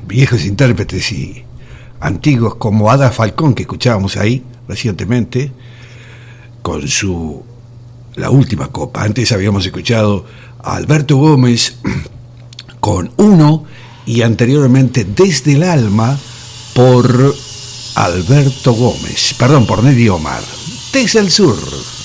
viejos intérpretes y antiguos como Ada Falcón, que escuchábamos ahí recientemente, con La Última Copa. Antes habíamos escuchado a Alberto Gómez con Uno, y anteriormente Desde el Alma por Alberto Gómez, por Neddy Omar. Desde el Sur.